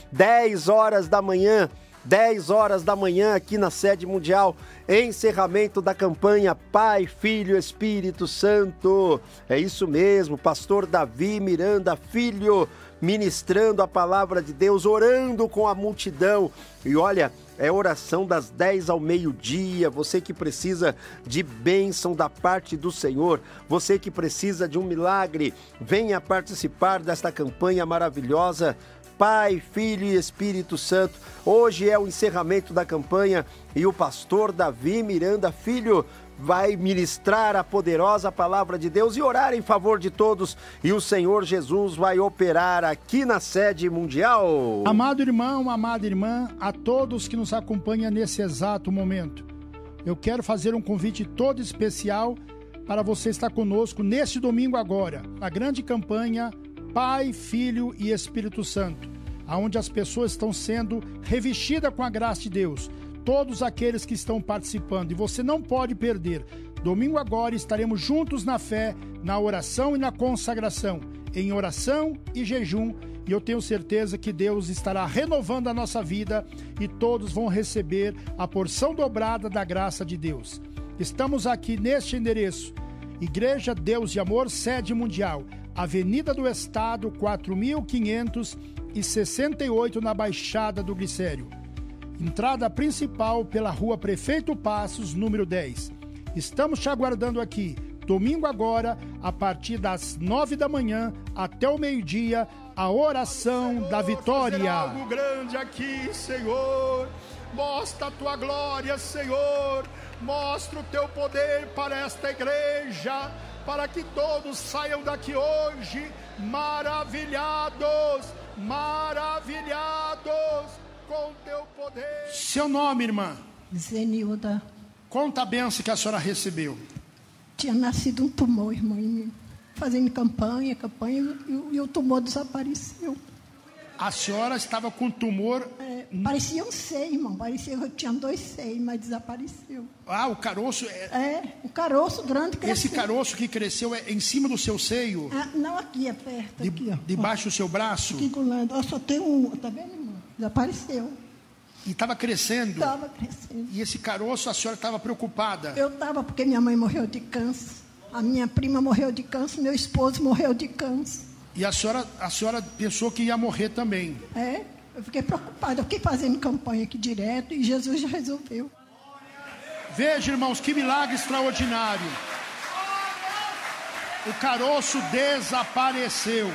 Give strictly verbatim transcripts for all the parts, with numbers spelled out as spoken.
dez horas da manhã, dez horas da manhã aqui na sede mundial, encerramento da campanha Pai, Filho, Espírito Santo. É isso mesmo, pastor Davi Miranda Filho, ministrando a palavra de Deus, orando com a multidão. E olha, é oração das dez ao meio-dia. Você que precisa de bênção da parte do Senhor, você que precisa de um milagre, venha participar desta campanha maravilhosa Pai, Filho e Espírito Santo. Hoje é o encerramento da campanha e o pastor Davi Miranda Filho vai ministrar a poderosa palavra de Deus e orar em favor de todos. E o Senhor Jesus vai operar aqui na sede mundial. Amado irmão, amada irmã, a todos que nos acompanham nesse exato momento, eu quero fazer um convite todo especial para você estar conosco neste domingo agora, a grande campanha Pai, Filho e Espírito Santo, onde as pessoas estão sendo revestidas com a graça de Deus. Todos aqueles que estão participando, e você não pode perder. Domingo agora estaremos juntos na fé, na oração e na consagração, em oração e jejum, e eu tenho certeza que Deus estará renovando a nossa vida e todos vão receber a porção dobrada da graça de Deus. Estamos aqui neste endereço, Igreja Deus de Amor, sede mundial, Avenida do Estado, quatro mil quinhentos e sessenta e oito, na Baixada do Glicério. Entrada principal pela Rua Prefeito Passos, número dez. Estamos te aguardando aqui, domingo agora, a partir das nove da manhã até o meio-dia, a oração Senhor, da vitória. Fazer algo grande aqui, Senhor. Mostra a tua glória, Senhor. Mostra o teu poder para esta igreja, para que todos saiam daqui hoje maravilhados, maravilhados com teu poder. Seu nome, irmã? Zenilda. Conta a bênção que a senhora recebeu. Tinha nascido um tumor, irmã, fazendo campanha, campanha, e, e o tumor desapareceu. A senhora estava com tumor... É, parecia um seio, irmão, parecia que eu tinha dois seios, mas desapareceu. Ah, o caroço... É, é o caroço grande cresceu. Esse caroço que cresceu é em cima do seu seio? Ah, não, aqui, é perto, de, aqui, ó. Debaixo do seu braço? Aqui do lado, ó, só tem um, tá vendo, irmão? Desapareceu. E estava crescendo? Estava crescendo. E esse caroço, a senhora estava preocupada? Eu estava, porque minha mãe morreu de câncer, a minha prima morreu de câncer, meu esposo morreu de câncer. E a senhora, a senhora pensou que ia morrer também? É, eu fiquei preocupada. Eu fiquei fazendo campanha aqui direto e Jesus já resolveu. Veja, irmãos, que milagre extraordinário. O caroço desapareceu.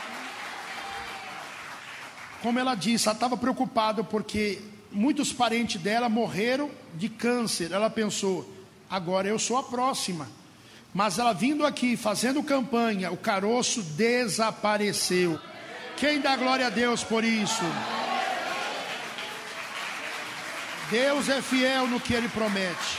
Como ela disse, ela estava preocupada porque muitos parentes dela morreram de câncer. Ela pensou, agora eu sou a próxima. Mas ela vindo aqui, fazendo campanha, o caroço desapareceu. Quem dá glória a Deus por isso? Deus é fiel no que Ele promete.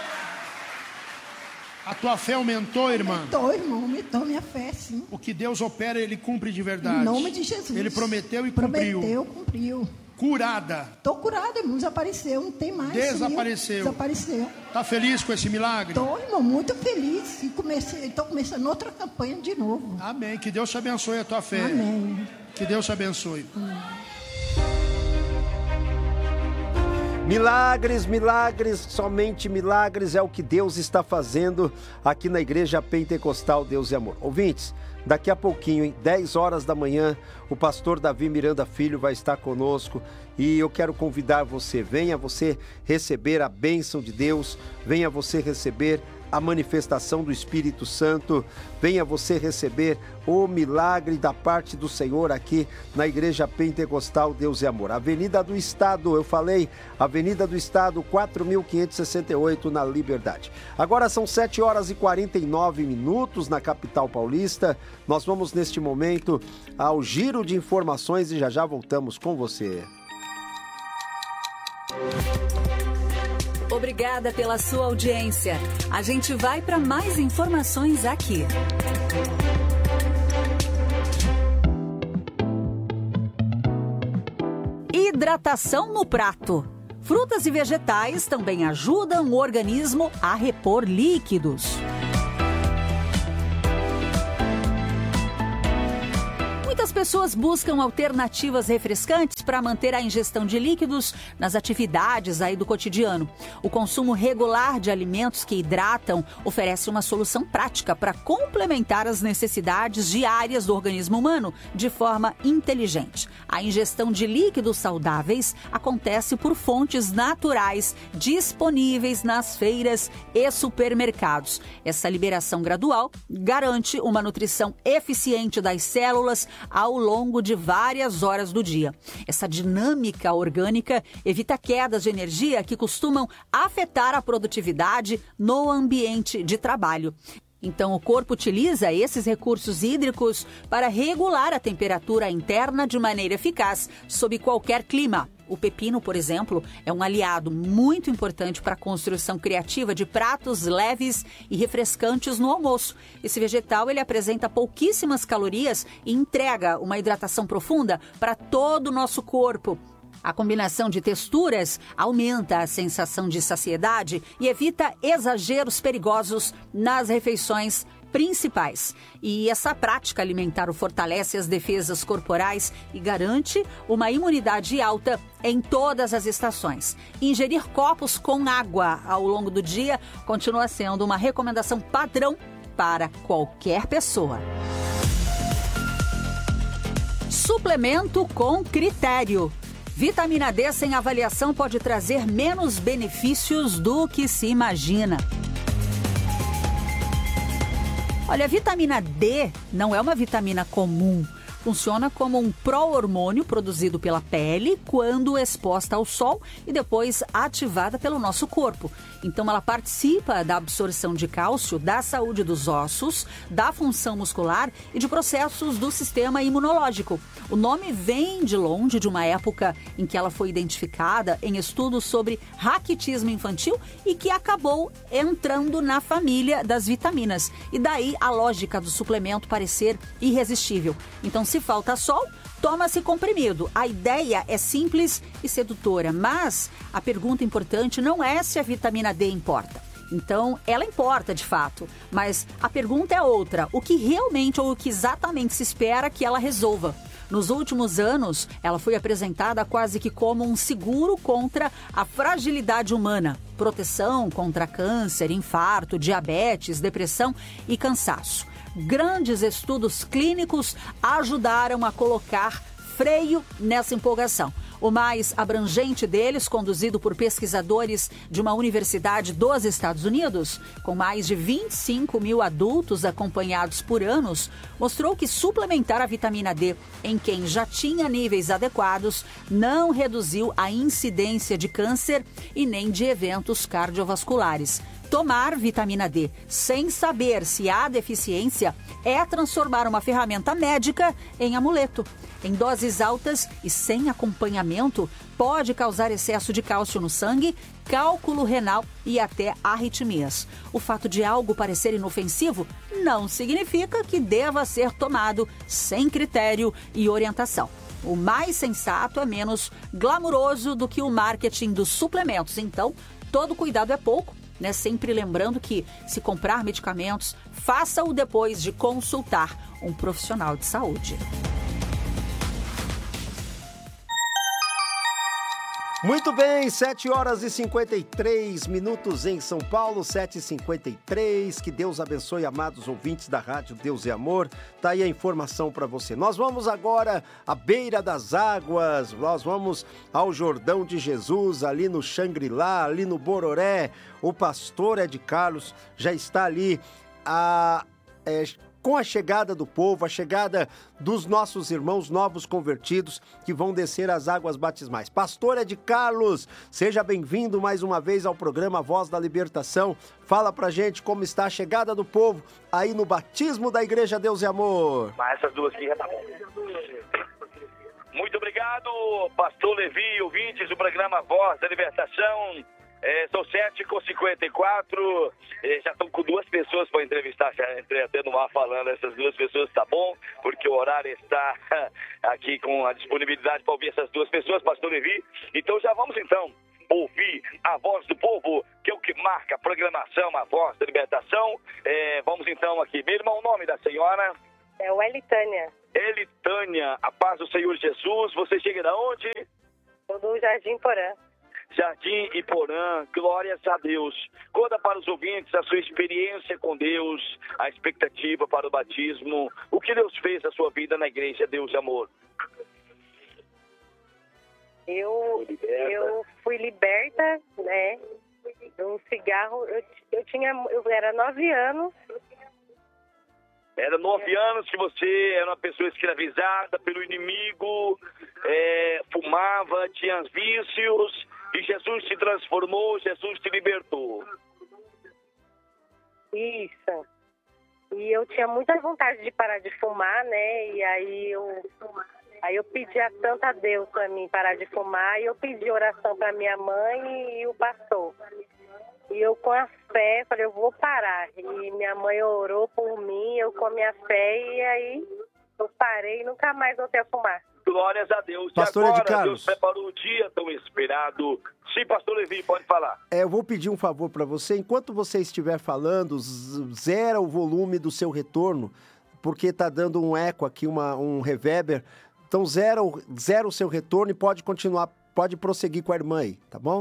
A tua fé aumentou, irmã? Aumentou, irmão, aumentou minha fé, sim. O que Deus opera, Ele cumpre de verdade. Em nome de Jesus. Ele prometeu e cumpriu. Prometeu, cumpriu. Curada. Estou curada, irmão. Desapareceu, não tem mais. Desapareceu. Sumiu. Desapareceu. Está feliz com esse milagre? Estou, irmão, muito feliz. E comecei, estou começando outra campanha de novo. Amém. Que Deus te abençoe a tua fé. Amém. Que Deus te abençoe. Amém. Milagres, milagres, somente milagres é o que Deus está fazendo aqui na Igreja Pentecostal Deus e Amor. Ouvintes, daqui a pouquinho, em dez horas da manhã, o pastor Davi Miranda Filho vai estar conosco e eu quero convidar você, venha você receber a bênção de Deus, venha você receber a manifestação do Espírito Santo, venha você receber o milagre da parte do Senhor aqui na Igreja Pentecostal Deus e Amor. Avenida do Estado, eu falei, Avenida do Estado, quatro mil quinhentos e sessenta e oito, na Liberdade. Agora são sete horas e quarenta e nove minutos na capital paulista. Nós vamos neste momento ao giro de informações e já já voltamos com você. Obrigada pela sua audiência. A gente vai para mais informações aqui. Hidratação no prato. Frutas e vegetais também ajudam o organismo a repor líquidos. Muitas pessoas buscam alternativas refrescantes para manter a ingestão de líquidos nas atividades aí do cotidiano. O consumo regular de alimentos que hidratam oferece uma solução prática para complementar as necessidades diárias do organismo humano de forma inteligente. A ingestão de líquidos saudáveis acontece por fontes naturais disponíveis nas feiras e supermercados. Essa liberação gradual garante uma nutrição eficiente das células ao longo de várias horas do dia. Essa dinâmica orgânica evita quedas de energia que costumam afetar a produtividade no ambiente de trabalho. Então, o corpo utiliza esses recursos hídricos para regular a temperatura interna de maneira eficaz sob qualquer clima. O pepino, por exemplo, é um aliado muito importante para a construção criativa de pratos leves e refrescantes no almoço. Esse vegetal ele apresenta pouquíssimas calorias e entrega uma hidratação profunda para todo o nosso corpo. A combinação de texturas aumenta a sensação de saciedade e evita exageros perigosos nas refeições principais. E essa prática alimentar o fortalece as defesas corporais e garante uma imunidade alta em todas as estações. Ingerir copos com água ao longo do dia continua sendo uma recomendação padrão para qualquer pessoa. Suplemento com critério. Vitamina D sem avaliação pode trazer menos benefícios do que se imagina. Olha, a vitamina D não é uma vitamina comum. Funciona como um pró-hormônio produzido pela pele quando exposta ao sol e depois ativada pelo nosso corpo. Então, ela participa da absorção de cálcio, da saúde dos ossos, da função muscular e de processos do sistema imunológico. O nome vem de longe de uma época em que ela foi identificada em estudos sobre raquitismo infantil e que acabou entrando na família das vitaminas. E daí a lógica do suplemento parecer irresistível. Então, se falta sol, toma-se comprimido. A ideia é simples e sedutora, mas a pergunta importante não é se a vitamina D importa. Então, ela importa de fato, mas a pergunta é outra. O que realmente ou o que exatamente se espera que ela resolva? Nos últimos anos, ela foi apresentada quase que como um seguro contra a fragilidade humana, proteção contra câncer, infarto, diabetes, depressão e cansaço. Grandes estudos clínicos ajudaram a colocar freio nessa empolgação. O mais abrangente deles, conduzido por pesquisadores de uma universidade dos Estados Unidos, com mais de vinte e cinco mil adultos acompanhados por anos, mostrou que suplementar a vitamina D em quem já tinha níveis adequados não reduziu a incidência de câncer e nem de eventos cardiovasculares. Tomar vitamina D sem saber se há deficiência é transformar uma ferramenta médica em amuleto. Em doses altas e sem acompanhamento, pode causar excesso de cálcio no sangue, cálculo renal e até arritmias. O fato de algo parecer inofensivo não significa que deva ser tomado sem critério e orientação. O mais sensato é menos glamuroso do que o marketing dos suplementos. Então, todo cuidado é pouco. Né? Sempre lembrando que, se comprar medicamentos, faça-o depois de consultar um profissional de saúde. Muito bem, sete horas e cinquenta e três minutos em São Paulo, sete e cinquenta e três. Que Deus abençoe, amados ouvintes da Rádio Deus e Amor. Tá aí a informação para você. Nós vamos agora à beira das águas, nós vamos ao Jordão de Jesus, ali no Xangri-Lá, ali no Bororé. O pastor Ed Carlos já está ali a... É, com a chegada do povo, a chegada dos nossos irmãos novos convertidos que vão descer as águas batismais. Pastor Ed Carlos, seja bem-vindo mais uma vez ao programa Voz da Libertação. Fala pra gente como está a chegada do povo aí no batismo da Igreja Deus e Amor. Mas essas duas aqui já tá bom. Muito obrigado, pastor Levi, ouvintes do programa Voz da Libertação. É, são sete com cinquenta e quatro, é, já estão com duas pessoas para entrevistar, já entrei até no ar falando, essas duas pessoas, tá bom? Porque o horário está aqui com a disponibilidade para ouvir essas duas pessoas, pastor Levi. Então já vamos então ouvir a voz do povo, que é o que marca a programação, a Voz da Libertação. É, vamos então aqui, meu irmão, o nome da senhora? É o Elitânia. Elitânia, a paz do Senhor Jesus. Você chega de onde? Sou do Jardim Porã. Jardim Iporã, glórias a Deus. Conta para os ouvintes a sua experiência com Deus, a expectativa para o batismo, o que Deus fez na sua vida na igreja Deus de Amor. Eu, eu fui liberta, né, de um cigarro. Eu, eu tinha, eu era nove anos. Era nove é. anos que você era uma pessoa escravizada pelo inimigo, é, fumava, tinha vícios, e Jesus te transformou, Jesus te libertou. Isso. E eu tinha muita vontade de parar de fumar, né? E aí eu, aí eu pedia tanto a Deus para mim parar de fumar, e eu pedi oração para minha mãe e o pastor. E eu, com a fé, falei, eu vou parar. E minha mãe orou por mim, eu com a minha fé, e aí eu parei e nunca mais voltei a fumar. Glórias a Deus. Pastor e agora, Ed Carlos, Deus preparou o dia tão esperado. Sim, pastor Levi, pode falar. É, eu vou pedir um favor para você. Enquanto você estiver falando, zera o volume do seu retorno, porque tá dando um eco aqui, uma, um reverber. Então, zera, zera o seu retorno e pode continuar, pode prosseguir com a irmã aí, tá bom?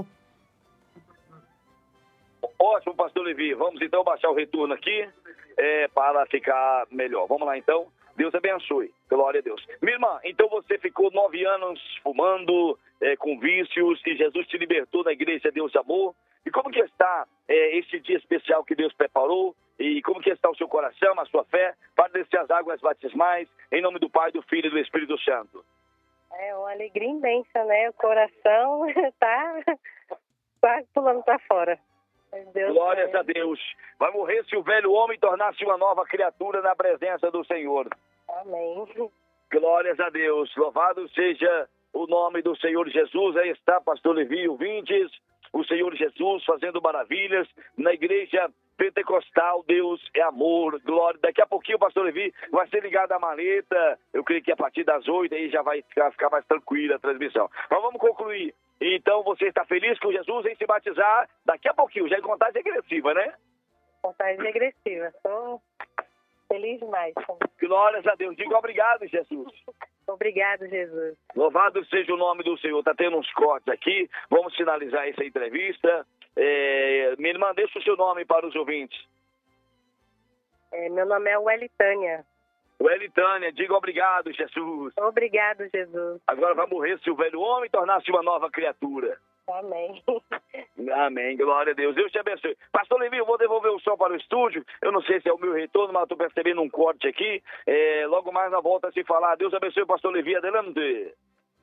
Ótimo, pastor Levi. Vamos então baixar o retorno aqui é, para ficar melhor. Vamos lá então. Deus abençoe. Glória a Deus. Minha irmã, então você ficou nove anos fumando, é, com vícios, e Jesus te libertou na igreja Deus de Amor. E como que está é, este dia especial que Deus preparou? E como que está o seu coração, a sua fé, para descer as águas batismais, em nome do Pai, do Filho e do Espírito Santo? É uma alegria imensa, né? O coração está quase pulando para fora. Deus Glórias Deus. a Deus. Vai morrer se o velho homem tornar-se uma nova criatura na presença do Senhor. Amém. Glórias a Deus. Louvado seja o nome do Senhor Jesus. Aí está, pastor Levi, ouvintes, o Senhor Jesus fazendo maravilhas na igreja pentecostal. Deus é amor, glória. Daqui a pouquinho o pastor Levi vai ser ligado à maleta. Eu creio que a partir das oito aí já vai ficar, ficar mais tranquila a transmissão. Mas vamos concluir. Então você está feliz com Jesus em se batizar daqui a pouquinho, já em contagem regressiva, né? Contagem regressiva. Estou feliz demais. Glórias a Deus. Diga obrigado, Jesus. Obrigado, Jesus. Louvado seja o nome do Senhor. Está tendo uns cortes aqui. Vamos finalizar essa entrevista. É... Minha irmã, deixa o seu nome para os ouvintes. É, meu nome é Welitânia. Welitânia, diga obrigado, Jesus. Obrigado, Jesus. Agora vai morrer se o velho homem tornar-se uma nova criatura. Amém. Amém, glória a Deus. Deus te abençoe. Pastor Levi, eu vou devolver o som para o estúdio. Eu não sei se é o meu retorno, mas estou percebendo um corte aqui. É, logo mais na volta a se falar. Deus abençoe o pastor Levi. Adelante.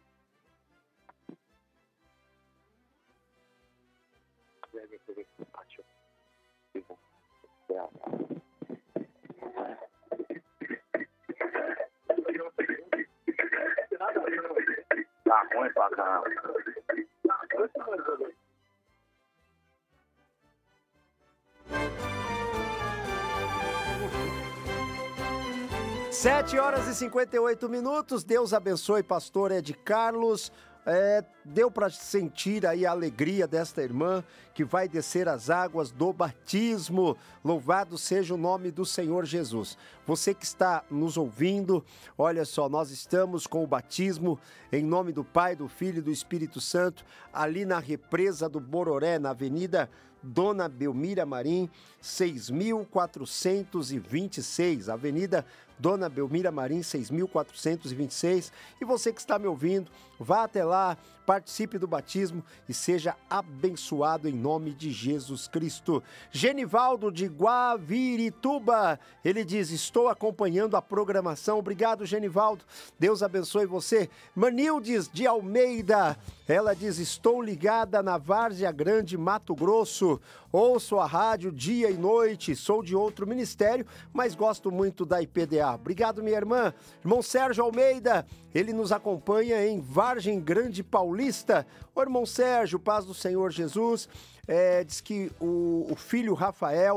Tá ruim pra caramba. Sete horas e cinquenta e oito minutos. Deus abençoe, pastor Ed Carlos. É, deu para sentir aí a alegria desta irmã que vai descer as águas do batismo. Louvado seja o nome do Senhor Jesus. Você que está nos ouvindo, olha só, nós estamos com o batismo em nome do Pai, do Filho e do Espírito Santo, ali na represa do Bororé, na Avenida Dona Belmira Marim, seis mil quatrocentos e vinte e seis, Avenida Dona Belmira Marim, seis mil quatrocentos e vinte e seis. E você que está me ouvindo, vá até lá, participe do batismo e seja abençoado em nome de Jesus Cristo. Genivaldo de Guavirituba, ele diz, estou acompanhando a programação. Obrigado, Genivaldo. Deus abençoe você. Manildes de Almeida, ela diz, estou ligada na Várzea Grande, Mato Grosso. Ouço a rádio dia e noite, sou de outro ministério, mas gosto muito da I P D A. Obrigado, minha irmã. Irmão Sérgio Almeida, ele nos acompanha em Vargem Grande Paulista. Ô, irmão Sérgio, paz do Senhor Jesus. É, diz que o, o filho Rafael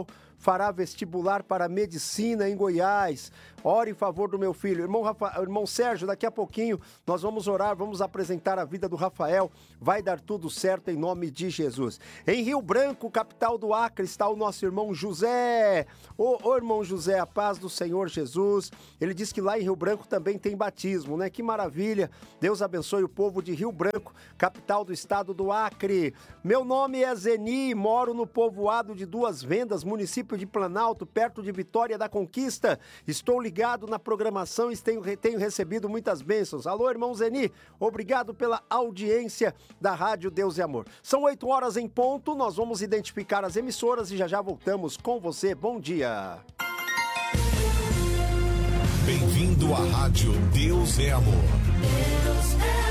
fará vestibular para medicina em Goiás. Ore em favor do meu filho. Irmão, Rafa, irmão Sérgio, daqui a pouquinho nós vamos orar, vamos apresentar a vida do Rafael. Vai dar tudo certo em nome de Jesus. Em Rio Branco, capital do Acre, está o nosso irmão José. Ô, ô irmão José, a paz do Senhor Jesus. Ele diz que lá em Rio Branco também tem batismo, né? Que maravilha. Deus abençoe o povo de Rio Branco, capital do estado do Acre. Meu nome é Zeni, moro no povoado de Duas Vendas, município de Planalto, perto de Vitória da Conquista. Estou ligado Obrigado na programação e tenho, tenho recebido muitas bênçãos. Alô, irmão Zeni, obrigado pela audiência da Rádio Deus e Amor. São oito horas em ponto, nós vamos identificar as emissoras e já já voltamos com você. Bom dia. Bem-vindo à Rádio Deus é Amor. Deus é amor.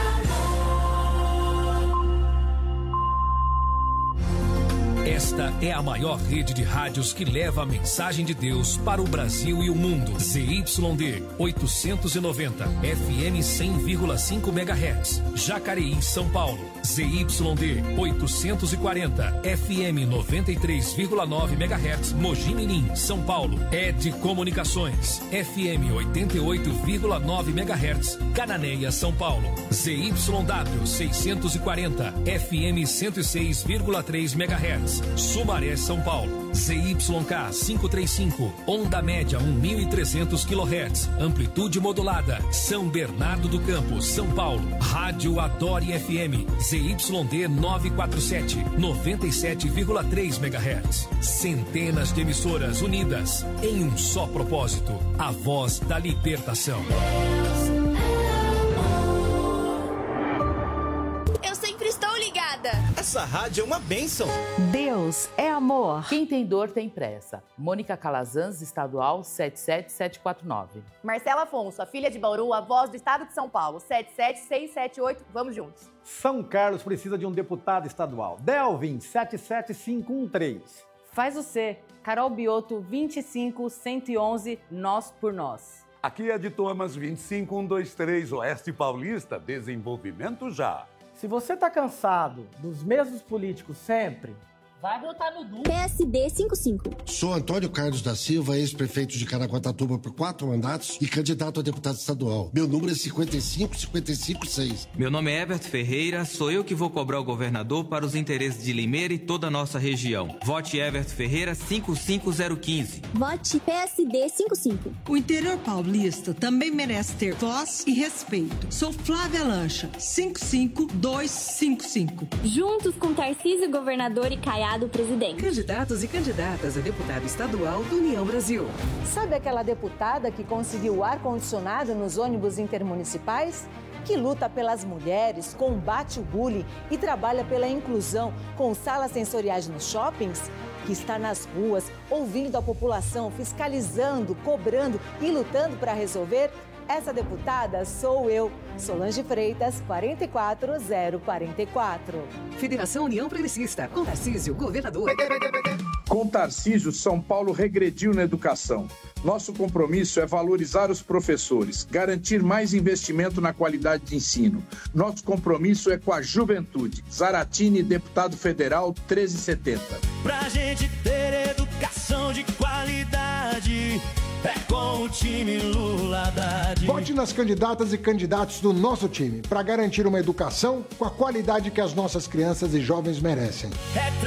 Esta é a maior rede de rádios que leva a mensagem de Deus para o Brasil e o mundo. Z Y D oitocentos e noventa, F M cem vírgula cinco megahertz, Jacareí, São Paulo. Z Y D oitocentos e quarenta, F M noventa e três vírgula nove megahertz, Mogi Mirim, São Paulo. Ed Comunicações, F M oitenta e oito vírgula nove megahertz, Cananéia, São Paulo. Z Y W seiscentos e quarenta, F M cento e seis vírgula três megahertz, Sumaré, São Paulo. Z Y K quinhentos e trinta e cinco, onda média mil e trezentos quilohertz, amplitude modulada, São Bernardo do Campo, São Paulo. Rádio Adore F M, Z Y D novecentos e quarenta e sete, noventa e sete vírgula três megahertz. Centenas de emissoras unidas em um só propósito, a voz da libertação. Eu sempre estou ligada. Essa rádio é uma bênção. Deus é amor. Quem tem dor tem pressa. Mônica Calazans, estadual sete sete sete quatro nove. Marcela Afonso, a filha de Bauru, a voz do estado de São Paulo, sete sete seis sete oito. Vamos juntos. São Carlos precisa de um deputado estadual. Delvin, sete sete cinco um três. Faz o C. Carol Bioto, vinte e cinco cento e onze, Nós por Nós. Aqui é de Thomas, vinte e cinco um dois três, Oeste Paulista, desenvolvimento já. Se você tá cansado dos mesmos políticos sempre, vai votar no D U. P S D cinquenta e cinco. Sou Antônio Carlos da Silva, ex-prefeito de Caraguatatuba por quatro mandatos e candidato a deputado estadual. Meu número é cinquenta e cinco cinquenta e cinco seis. Meu nome é Everton Ferreira, sou eu que vou cobrar o governador para os interesses de Limeira e toda a nossa região. Vote Everton Ferreira cinco cinco zero um cinco. Vote P S D cinquenta e cinco. O interior paulista também merece ter voz e respeito. Sou Flávia Lancha, cinco cinco dois cinco cinco. Juntos com Tarcísio, governador, e Caiado, presidente. Candidatos e candidatas a deputado estadual do União Brasil. Sabe aquela deputada que conseguiu ar-condicionado nos ônibus intermunicipais? Que luta pelas mulheres, combate o bullying e trabalha pela inclusão com salas sensoriais nos shoppings? Que está nas ruas, ouvindo a população, fiscalizando, cobrando e lutando para resolver? Essa deputada sou eu, Solange Freitas, quatro quatro zero quatro quatro. Federação União Progressista, com Tarcísio, governador. Com Tarcísio, São Paulo regrediu na educação. Nosso compromisso é valorizar os professores, garantir mais investimento na qualidade de ensino. Nosso compromisso é com a juventude. Zaratini, deputado federal, treze setenta. Pra gente ter educação de qualidade, é com o time Lula Haddad. Vote nas candidatas e candidatos do nosso time para garantir uma educação com a qualidade que as nossas crianças e jovens merecem. É